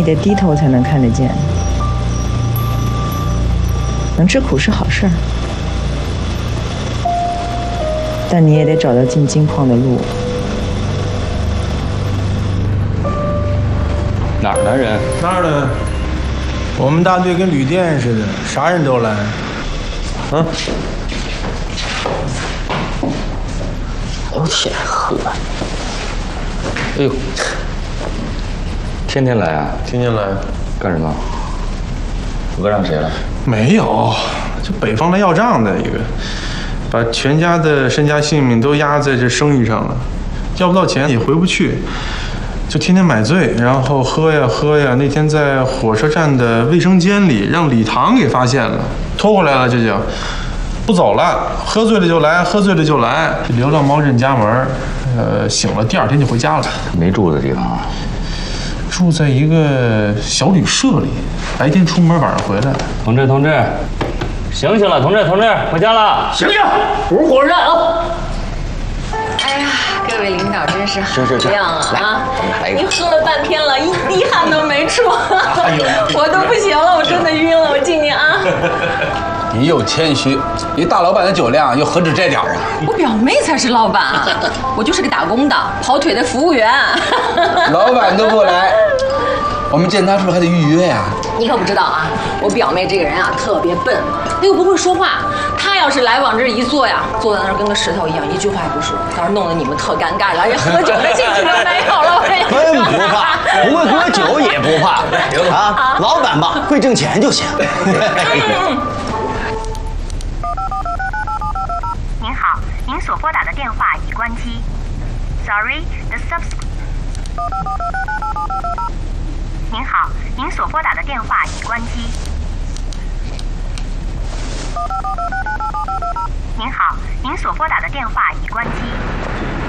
得低头才能看得见。能吃苦是好事儿，但你也得找到进金矿的路。 哪儿的人？ 那儿的，我们大队跟旅店似的，啥人都来。 嗯。 有钱喝。 哎呦，天天来啊？ 天天来。 干什么？讹上谁了？ 没有，就北方来要账的一个，把全家的身家性命都压在这生意上了，要不到钱也回不去，就天天买醉，然后喝呀喝呀。那天在火车站的卫生间里，让礼堂给发现了，拖回来了，这就不走了，喝醉了就来，喝醉了就来，流浪猫认家门，醒了第二天就回家了。 没住的地方啊？ 住在一个小旅社里，白天出门，晚上回来。 同志，醒醒了，同志，回家了。 醒醒，不是火车站啊！ 哎呀，各位领导真是好样啊！ 来您喝了半天了，一滴汗都没出，我都不行了，我真的晕了，我敬您啊！ 你又谦虚，一大老板的酒量又何止这点儿啊？ 我表妹才是老板啊，我就是个打工的，跑腿的服务员。 老板都不来，我们见他是不是还得预约呀？ 你可不知道啊，我表妹这个人啊特别笨，她又不会说话。她要是来往这一坐呀，坐在那儿跟个石头一样，一句话也不说，到时候弄得你们特尴尬，然后连喝酒的兴趣都没有了。 真不怕，不会喝酒也不怕啊！老板嘛，会挣钱就行。 您好，您所拨打的电话已关机。Sorry, the subs. 您好，您所拨打的电话已关机。您好，您所拨打的电话已关机。